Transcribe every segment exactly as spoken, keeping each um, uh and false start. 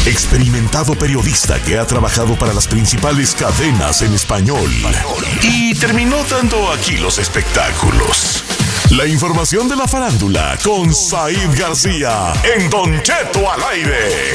experimentado periodista que ha trabajado para las principales cadenas en español y terminó dando aquí los espectáculos. La información de la farándula con Said García en Don Cheto al aire.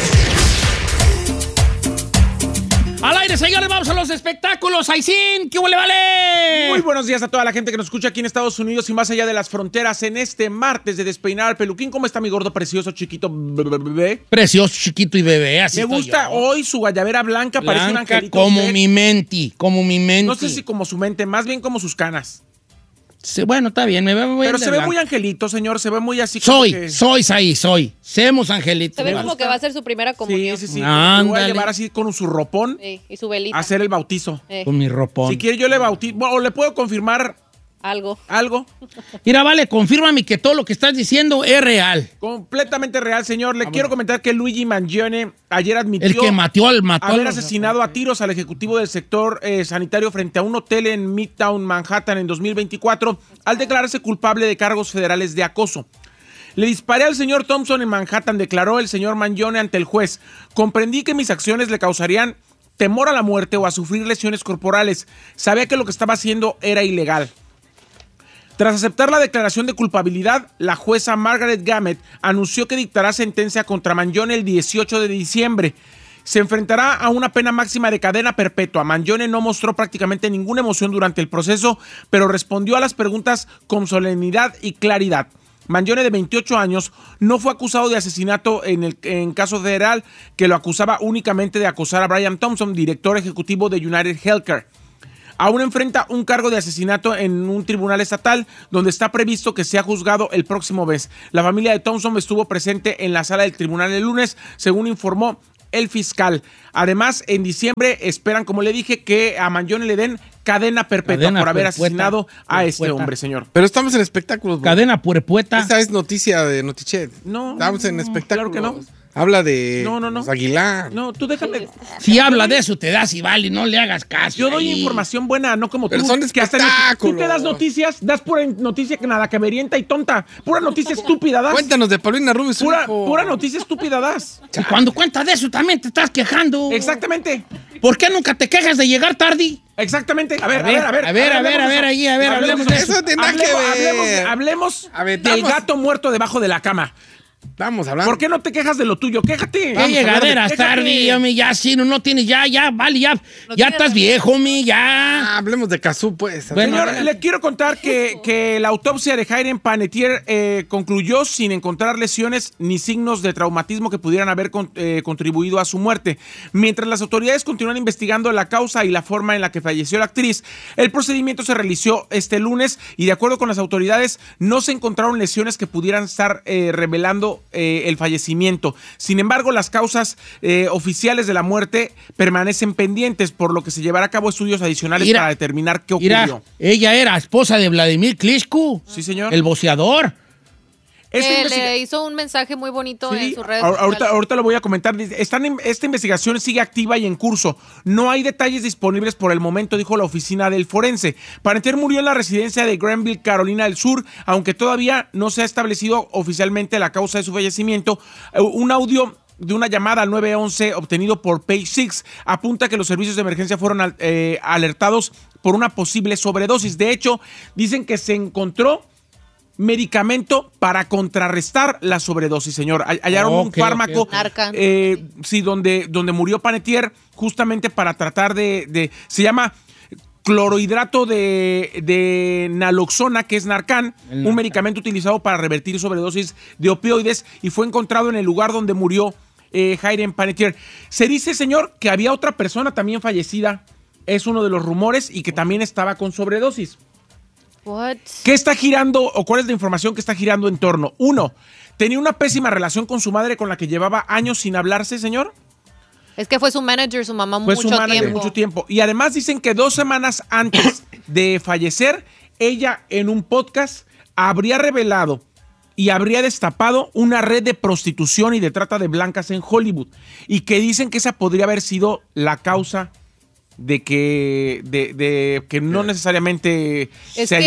Al aire, señores, vamos a los espectáculos. ¡Aicín! ¿Qué huele, vale? Muy buenos días a toda la gente que nos escucha aquí en Estados Unidos y más allá de las fronteras en este martes de Despeinar al Peluquín. ¿Cómo está mi gordo, precioso, chiquito bebé? Precioso, chiquito y bebé, así Me estoy gusta yo. hoy su guayabera blanca, parece un Blanca angelito. como usted. mi menti, como mi menti. No sé si como su mente, más bien como sus canas. Sí, bueno, está bien, me veo muy Pero de se ve blanco. muy angelito, señor, se ve muy así como Soy, que... soy, Saí, soy. Semos angelitos. Se ve Me como gusta. que va a ser su primera comunión. Sí, sí, sí. Ándale. Lo voy a llevar así con su ropón Sí, y su velita. a hacer el bautizo. Eh, Con mi ropón. Si quiere yo le bautizo, bueno, o le puedo confirmar algo. algo. Mira, vale, confírmame que todo lo que estás diciendo es real. Completamente real, señor. Le quiero comentar que Luigi Mangione ayer admitió... El que mató al mató haber al- asesinado a tiros al ejecutivo del sector eh, sanitario frente a un hotel en Midtown Manhattan en dos mil veinticuatro al declararse culpable de cargos federales de acoso. Le disparé al señor Thompson en Manhattan, declaró el señor Mangione ante el juez. Comprendí que mis acciones le causarían temor a la muerte o a sufrir lesiones corporales. Sabía que lo que estaba haciendo era ilegal. Tras aceptar la declaración de culpabilidad, la jueza Margaret Gamet anunció que dictará sentencia contra Mangione el dieciocho de diciembre. Se enfrentará a una pena máxima de cadena perpetua. Mangione no mostró prácticamente ninguna emoción durante el proceso, pero respondió a las preguntas con solemnidad y claridad. Mangione, de veintiocho años, no fue acusado de asesinato en el en caso federal, que lo acusaba únicamente de acosar a Brian Thompson, director ejecutivo de United Healthcare. Aún enfrenta un cargo de asesinato en un tribunal estatal donde está previsto que sea juzgado el próximo mes. La familia de Thompson estuvo presente en la sala del tribunal el lunes, según informó el fiscal. Además, en diciembre esperan, como le dije, que a Mangione le den cadena perpetua Cadena por haber perpetua, asesinado a este perpetua. hombre, señor. Pero estamos en espectáculos, bro. Cadena puerpueta. Esta es noticia de Notichet. No, Estamos en no, espectáculos. claro que no. Habla de No, no, no. los Aguilar. No, tú déjame. Si habla de eso, te das y vale, no le hagas caso. Yo doy ahí. información buena, no como Pero tú. son de que hasta en- espectáculos. Tú que das noticias, das pura noticia que nada, que verienta y tonta. Pura noticia estúpida das. Cuéntanos de Paulina Rubio. su Pura, hijo. pura noticia estúpida das. Y cuando cuentas de eso también te estás quejando. Exactamente. ¿Por qué nunca te quejas de llegar tarde? Exactamente. A ver, A a ver, a ver. ver, a ver, a ver, a ver, ahí, a ver, hablemos de eso. Eso tiene nada que Hablemos, ver. hablemos, hablemos A ver, del estamos- gato muerto debajo de la cama. Estamos hablando. ¿Por qué no te quejas de lo tuyo? Quéjate. ¿Qué Vamos a hablar de- llegaderas quéjate. tarde, homie? Ya, sí, no, no tienes, ya, ya, vale, ya. ya tiene estás la- viejo, homie, ya. Ah, hablemos de Cazú, pues. Bueno, Señor, le quiero contar que, que la autopsia de Hayden Panettiere eh, concluyó sin encontrar lesiones ni signos de traumatismo que pudieran haber con- eh, contribuido a su muerte. Mientras las autoridades continúan investigando la causa y la forma en la que falleció la actriz, el procedimiento se realizó este lunes y de acuerdo con las autoridades no se encontraron lesiones que pudieran estar eh, revelando eh, el fallecimiento. Sin embargo, las causas eh, oficiales de la muerte permanecen pendientes, por lo que se llevará a cabo estudios adicionales Mira, para determinar qué Mira, ocurrió. ella era esposa de Vladimir Klitschko. Sí, señor. El boxeador. Esta Eh, investiga- le hizo un mensaje muy bonito Sí, en sus redes ahor- ahorita, sociales. ahorita lo voy a comentar. Dice, Están en- esta investigación sigue activa y en curso. No hay detalles disponibles por el momento, dijo la oficina del forense. Panettiere murió en la residencia de Granville, Carolina del Sur, aunque todavía no se ha establecido oficialmente la causa de su fallecimiento. Eh, Un audio de una llamada al nueve once obtenido por Page Six apunta que los servicios de emergencia fueron al- eh, alertados por una posible sobredosis. De hecho, dicen que se encontró medicamento para contrarrestar la sobredosis, señor. Hay- Hallaron un Ok, fármaco, ok, ok. Narcan. eh, sí, donde, donde murió Panettiere, justamente para tratar de, de se llama clorhidrato de, de naloxona, que es Narcan, El un Narcan. medicamento utilizado para revertir sobredosis de opioides y fue encontrado en el lugar donde murió eh, Hayden Panettiere. Se dice, señor, que había otra persona también fallecida, es uno de los rumores, y que también estaba con sobredosis. What? ¿Qué está girando o cuál es la información que está girando en torno? Uno, ¿tenía una pésima relación con su madre con la que llevaba años sin hablarse, señor? Es que fue su manager, su mamá Fue mucho su manager tiempo. mucho tiempo. Y además dicen que dos semanas antes de fallecer, ella en un podcast habría revelado y habría destapado una red de prostitución y de trata de blancas en Hollywood. Y que dicen que esa podría haber sido la causa de que, de, de que no necesariamente Es se que haya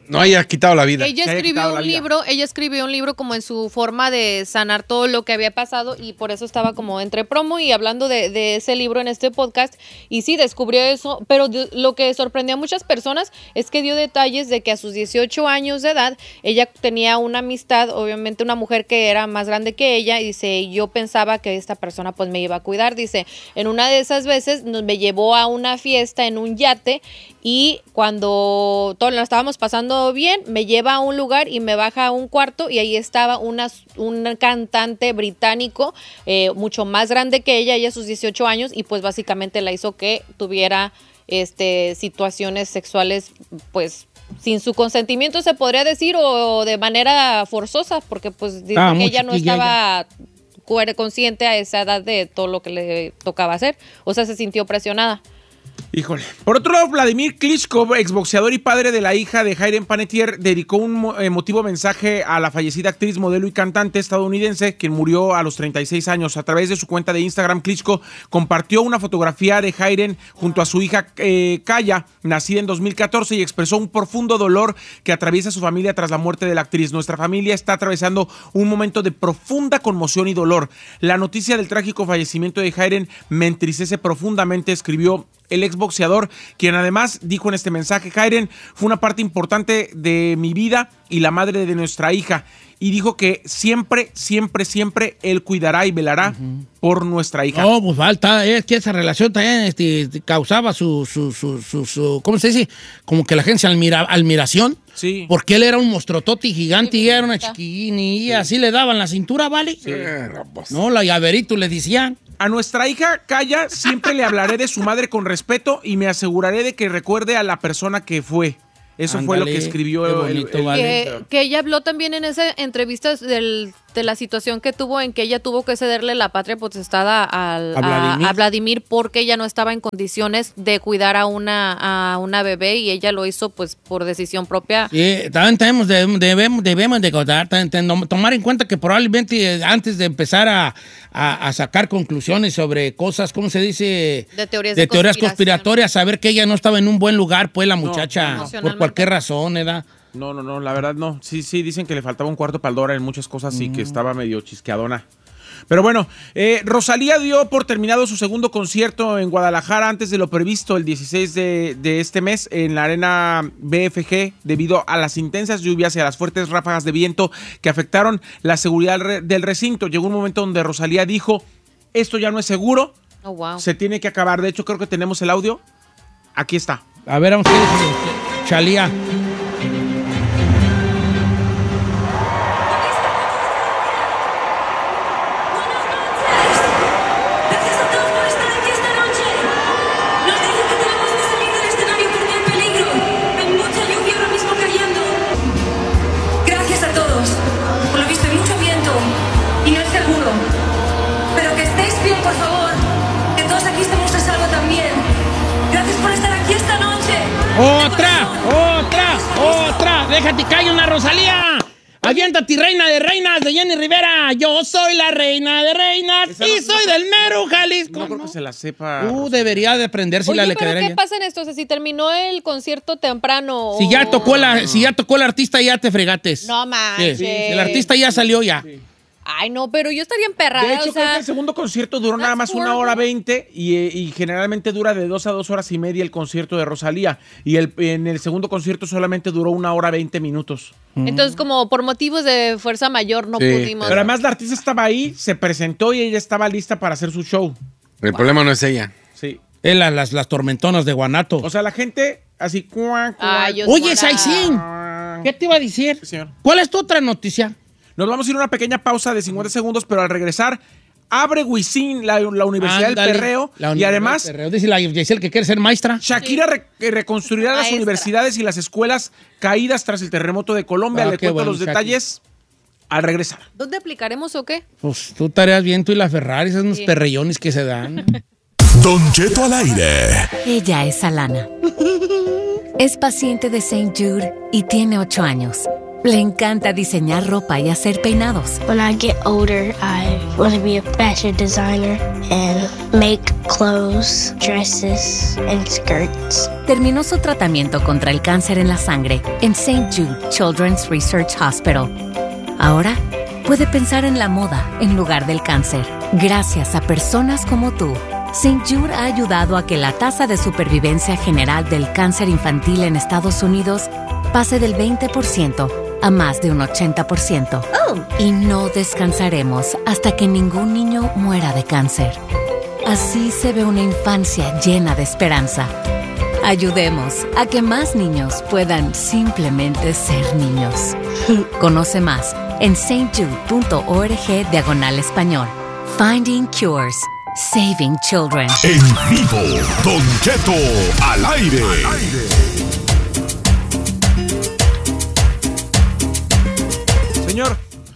no haya quitado la vida. Ella Que haya escribió quitado la un vida. libro, ella escribió un libro como en su forma de sanar todo lo que había pasado y por eso estaba como entre promo y hablando de, de ese libro en este podcast. Y sí, descubrió eso, pero de- lo que sorprendió a muchas personas es que dio detalles de que a sus dieciocho años de edad, ella tenía una amistad, obviamente una mujer que era más grande que ella, y dice, yo pensaba que esta persona pues me iba a cuidar, dice, en una de esas veces nos, me llevó a una fiesta en un yate y cuando todos lo estábamos pasando bien, me lleva a un lugar y me baja a un cuarto y ahí estaba una, un cantante británico eh, mucho más grande que ella, ella a sus dieciocho años, y pues básicamente la hizo que tuviera este situaciones sexuales pues sin su consentimiento, se podría decir, o de manera forzosa, porque pues dice Ah, que muy ella no chiquilla estaba cuer- consciente a esa edad de todo lo que le tocaba hacer, o sea, se sintió presionada. Híjole. Por otro lado, Vladimir Klitschko, exboxeador y padre de la hija de Hayden Panettiere, dedicó un mo- emotivo mensaje a la fallecida actriz, modelo y cantante estadounidense, quien murió a los treinta y seis años. A través de su cuenta de Instagram, Klitschko compartió una fotografía de Hayden junto a su hija eh, Kaya, nacida en dos mil catorce, y expresó un profundo dolor que atraviesa su familia tras la muerte de la actriz. Nuestra familia está atravesando un momento de profunda conmoción y dolor. La noticia del trágico fallecimiento de Hayden me entristece profundamente, escribió el exboxeador, quien además dijo en este mensaje: Hayden fue una parte importante de mi vida y la madre de nuestra hija. Y dijo que siempre, siempre, siempre él cuidará y velará uh-huh. por nuestra hija. No, pues falta, es que esa relación también este, causaba su, su, su, su, su, ¿cómo se dice? Como que la gente se admira, admiración. Sí. Porque él era un monstruotote gigante y ella era una chiquillina y sí. así le daban la cintura, ¿vale? Sí. No, la llaverito le decían. A nuestra hija Kaya siempre le hablaré de su madre con respeto y me aseguraré de que recuerde a la persona que fue. Eso Ándale, fue lo que escribió bonito, el, el, vale. que, que ella habló también en esa entrevista del, de la situación que tuvo en que ella tuvo que cederle la patria potestada al, a, Vladimir. A, a Vladimir porque ella no estaba en condiciones de cuidar a una, a una bebé y ella lo hizo pues por decisión propia. Sí, también tenemos, debemos, debemos de contar, tomar en cuenta que probablemente antes de empezar a, a, a sacar conclusiones sobre cosas, ¿cómo se dice? De teorías, de de teorías conspiratorias, saber que ella no estaba en un buen lugar, pues la muchacha, no, no. por cualquier razón, ¿verdad? No, no, no, la verdad no. Sí, sí, dicen que le faltaba un cuarto para el dólar en muchas cosas y mm. que estaba medio chisqueadona. Pero bueno, eh, Rosalía dio por terminado su segundo concierto en Guadalajara antes de lo previsto el dieciséis de, de este mes en la Arena B F G debido a las intensas lluvias y a las fuertes ráfagas de viento que afectaron la seguridad del recinto. Llegó un momento donde Rosalía dijo, esto ya no es seguro, oh, wow. se tiene que acabar. De hecho, creo que tenemos el audio. Aquí está. A ver, vamos a ver, Chalía. ¡Otra! ¡Otra! ¡Otra! ¡Déjate caer una Rosalía! ¡Aviéntate, reina de reinas de Jenny Rivera! Yo soy la reina de reinas Esa y no, soy no, del mero Jalisco. No creo que se la sepa. Uh, debería de aprenderse la le quedaría. ¿Pero qué bien. pasa en esto? O sea, si terminó el concierto temprano. Si o... ya tocó la, si ya tocó el artista, ya te fregates. No manches. Sí, sí. El artista ya salió ya. Sí. Ay, no, pero yo estaría emperrada. De hecho, o sea, creo que el segundo concierto duró nada más una hora veinte y, y generalmente dura de dos a dos horas y media el concierto de Rosalía. Y el, en el segundo concierto solamente duró una hora veinte minutos. Entonces, como por motivos de fuerza mayor no sí, pudimos. Pero además la artista estaba ahí, se presentó y ella estaba lista para hacer su show. El wow. problema no es ella. Sí. Es la, las, las tormentonas de Guanato. O sea, la gente así... Cuá, cuá, Ay, Oye, Saicín, ¿qué te iba a decir? Sí, señor. ¿Cuál es tu otra noticia? Nos vamos a ir a una pequeña pausa de cincuenta segundos, pero al regresar, abre Wisin, la, la Universidad Ándale, del Perreo. La y además, Perreo. Dice la Giselle que quiere ser maestra. Shakira sí. re, reconstruirá maestra. las universidades y las escuelas caídas tras el terremoto de Colombia. Ah, Le cuento bueno, los Shakira. detalles al regresar. ¿Dónde aplicaremos o qué? Pues tú tareas bien, tú y la Ferrari, son sí. unos perrellones que se dan. Don Cheto al aire. Ella es Alana. Es paciente de Saint Jude y tiene ocho años. Le encanta diseñar ropa y hacer peinados. When I get older, I want to be a fashion designer and make clothes, dresses, and skirts. Terminó su tratamiento contra el cáncer en la sangre en Saint Jude Children's Research Hospital. Ahora puede pensar en la moda en lugar del cáncer. Gracias a personas como tú, Saint Jude ha ayudado a que la tasa de supervivencia general del cáncer infantil en Estados Unidos pase del veinte por ciento a más de un ochenta por ciento. Oh. Y no descansaremos hasta que ningún niño muera de cáncer. Así se ve una infancia llena de esperanza. Ayudemos a que más niños puedan simplemente ser niños. Conoce más en saintjude.org diagonal español. Finding Cures. Saving Children. En vivo, Don Cheto al aire. Al aire. Señor,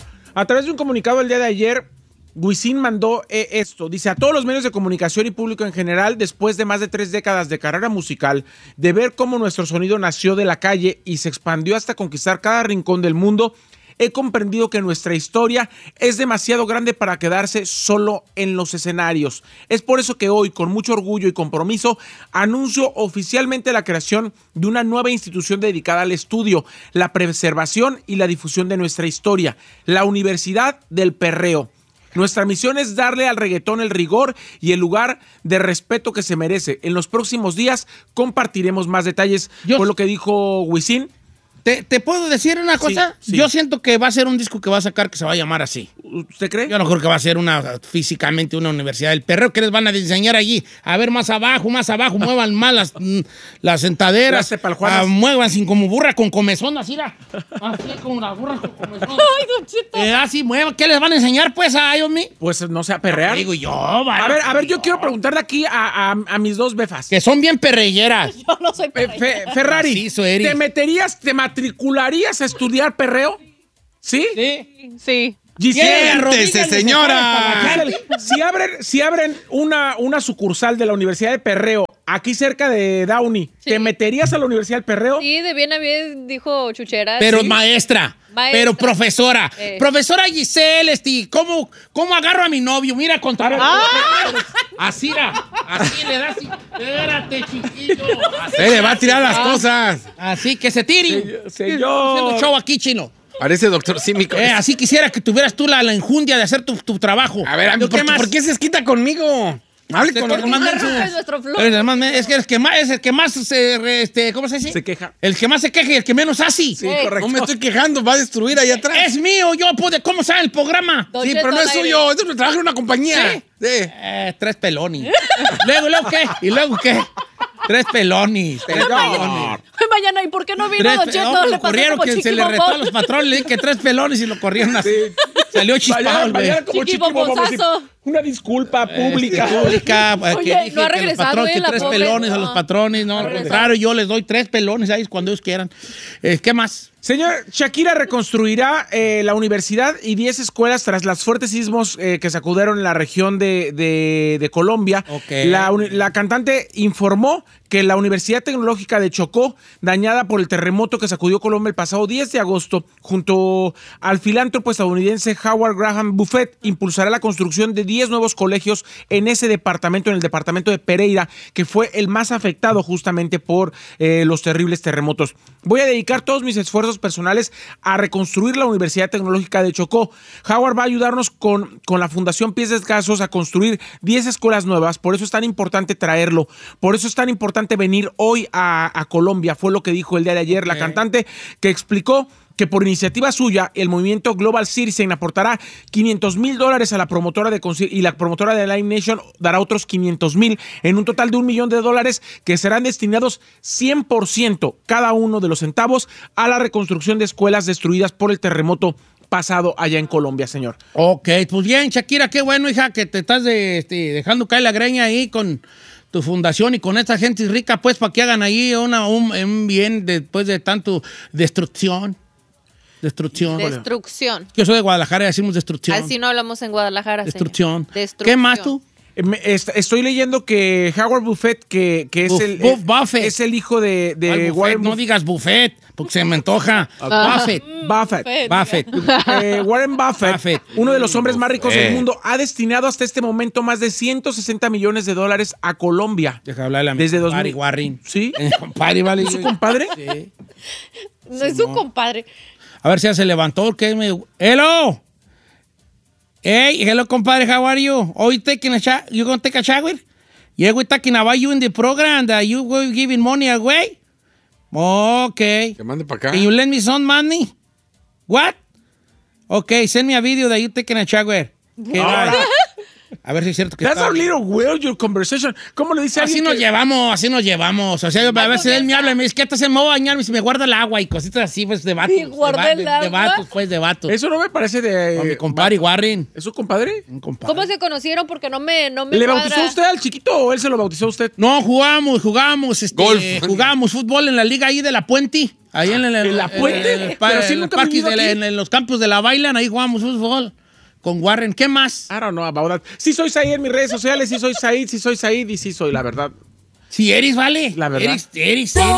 a través de un comunicado el día de ayer, Wisin mandó eh, esto. Dice, a todos los medios de comunicación y público en general, después de más de tres décadas de carrera musical, de ver cómo nuestro sonido nació de la calle y se expandió hasta conquistar cada rincón del mundo, he comprendido que nuestra historia es demasiado grande para quedarse solo en los escenarios. Es por eso que hoy, con mucho orgullo y compromiso, anuncio oficialmente la creación de una nueva institución dedicada al estudio, la preservación y la difusión de nuestra historia, la Universidad del Perreo. Nuestra misión es darle al reggaetón el rigor y el lugar de respeto que se merece. En los próximos días compartiremos más detalles Yo... por lo que dijo Wisin. ¿Te, ¿Te puedo decir una cosa? Sí, sí. Yo siento que va a ser un disco que va a sacar que se va a llamar así. ¿Usted cree? Yo no creo que va a ser una físicamente una Universidad del Perreo, que les van a diseñar allí. A ver, más abajo, más abajo, muevan más las, las sentaderas. Ah, muevan sin como burra con comezón, así, así como las burras con comezón. Ay, Don Cheto. Eh, así, muevan. ¿Qué les van a enseñar, pues, a ellos, mi? Pues, no sé, a perrear. No, digo yo, vale. A ver, a ver, yo quiero preguntarle aquí a, a, a mis dos befas. Que son bien perreyeras. Yo no soy perreyera. Fe, Ferrari, ¿te meterías, te matricularías a estudiar perreo? ¿Sí? Sí. Sí. Siéntese, señora. Si abren, si abren una, una sucursal de la Universidad de Perreo aquí cerca de Downey, sí. ¿te meterías a la Universidad del Perreo? Sí, de bien a bien, dijo Chuchera. Pero ¿sí? maestra, maestra, pero profesora. Eh. Profesora Giselle, este, ¿cómo, ¿cómo agarro a mi novio? Mira, contar. ¡Ah! Así, así le das. Espérate, chiquillo. Así, le va a tirar las cosas. Así que se tire. Señor. señor. Haciendo show aquí, chino. Parece doctor Símico. Eh, así quisiera que tuvieras tú la, la enjundia de hacer tu, tu trabajo. A ver, ¿por, ¿qué más? ¿por qué se esquita conmigo? Hable con los demás. Es nuestro flow. Es que el que más, es el que más se, este, ¿cómo se dice? Se queja. El que más se queja y el que menos hace. Sí, hey. correcto. No me estoy quejando, va a destruir allá atrás. Es mío, yo pude. ¿Cómo sabe el programa? Sí, pero no es suyo, es de trabajo en una compañía. Sí. sí. Eh, tres pelones. ¿Luego, luego qué? ¿Y luego qué? Tres pelones. Tres pelones. Mañana, ¿y por qué no vino tres Don Cheto? No, lo corrieron, que se le retó a los patrones, le dije que tres pelones y lo corrieron así. Sí. Salió chispado, güey. Una disculpa pública. Este, pública. Oye, que dije no ha que, los patrones, que tres pobre, pelones no. a los patrones. No, al contrario, yo les doy tres pelones ahí cuando ellos quieran. Eh, ¿Qué más? Señor, Shakira reconstruirá eh, la universidad y diez escuelas tras los fuertes sismos eh, que sacudieron en la región de, de, de Colombia. Okay. La, la cantante informó que la Universidad Tecnológica de Chocó, dañada por el terremoto que sacudió Colombia el pasado diez de agosto, junto al filántropo estadounidense Howard Graham Buffett, impulsará la construcción de diez nuevos colegios en ese departamento, en el departamento de Pereira, que fue el más afectado justamente por eh, los terribles terremotos. Voy a dedicar todos mis esfuerzos personales a reconstruir la Universidad Tecnológica de Chocó. Howard va a ayudarnos con, con la Fundación Pies Descalzos a construir diez escuelas nuevas, por eso es tan importante traerlo, por eso es tan importante venir hoy a, a Colombia, fue lo que dijo el día de ayer okay. la cantante, que explicó que por iniciativa suya, el movimiento Global Citizen aportará quinientos mil dólares a la promotora de y la promotora de Live Nation dará otros quinientos mil, en un total de un millón de dólares que serán destinados cien por ciento cada uno de los centavos a la reconstrucción de escuelas destruidas por el terremoto pasado allá en Colombia, señor. Ok, pues bien, Shakira, qué bueno, hija, que te estás de, este, dejando caer la greña ahí con tu fundación y con esta gente rica, pues, para que hagan ahí una, un, un bien después de tanto destrucción. Destrucción. Destrucción. Yo soy de Guadalajara y decimos destrucción. Así no hablamos en Guadalajara, Destrucción. Destrucción. ¿Qué más tú? Me- est- Estoy leyendo que Howard Buffett, que, que es, Buff- el, Buff eh, Buffett. es el hijo de, de ¿Cuál buffet? Warren No Buff- digas buffet, porque se me antoja. Buffett. Buffett. Buffett. Eh, Warren Buffett, Buffett. uno de los hombres más ricos Buffett. del mundo, ha destinado hasta este momento más de ciento sesenta millones de dólares a Colombia. Deja hablarle a mi Desde compadre dos mil. Warren. ¿Sí? Eh, compadre, vale. ¿Es su compadre? Sí. No es su compadre. A ver si ya se levantó. ¿Qué me... Hello. Hey, hello, compadre. How are you? Oh, you taking a shower? You gonna take a shower? Yeah, we talking about you in the program that you were giving money away. Okay. Que mande para acá. Can you lend me some money? What? Okay, send me a video that you taking a shower. Okay, Ahora. bye. A ver si es cierto que That's está... a little weird, your conversation. ¿Cómo le dice a Así alguien nos que- llevamos, así nos llevamos. O sea, a veces él me habla y me dice, ¿qué te hace? Me voy a bañar y me guarda el agua y cositas así, pues, de vatos. ¿Y guarda de, el de- agua? de vatos, pues, de vatos. Eso no me parece de... Con mi compadre Warren. ¿Es su compadre? Un compadre. ¿Cómo se conocieron? Porque no me, no me ¿Le cuadra. bautizó usted al chiquito o él se lo bautizó a usted? No, jugamos, jugamos, este, Golf. jugamos fútbol en la liga ahí de la Puente. Ahí en, el- ¿En La Puente? en el- Pero sí en el nunca parque vivido de la- aquí. en, en los campos de la Bailan, ahí jugamos fútbol con Warren. ¿Qué más? I don't know about that. Sí soy Said en mis redes sociales, sí soy Said, sí soy Said y sí soy, la verdad. Si eres, vale. La verdad. Eres, eres, eres.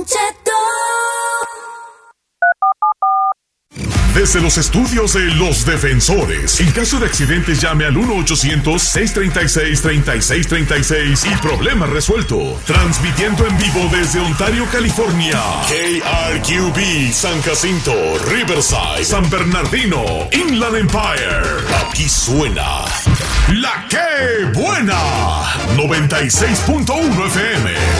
Desde los estudios de Los Defensores. En caso de accidentes, llame al uno ochocientos, seiscientos treinta y seis, treinta y seis treinta y seis y problema resuelto. Transmitiendo en vivo desde Ontario, California. K R Q B, San Jacinto, Riverside, San Bernardino, Inland Empire. Aquí suena La Que Buena. noventa y seis punto uno F M.